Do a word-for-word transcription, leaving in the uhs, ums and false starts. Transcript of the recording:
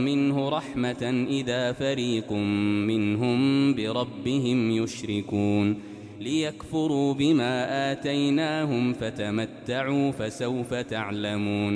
منه رحمة إذا فريق منهم بربهم يشركون ليكفروا بما آتيناهم فتمتعوا فسوف تعلمون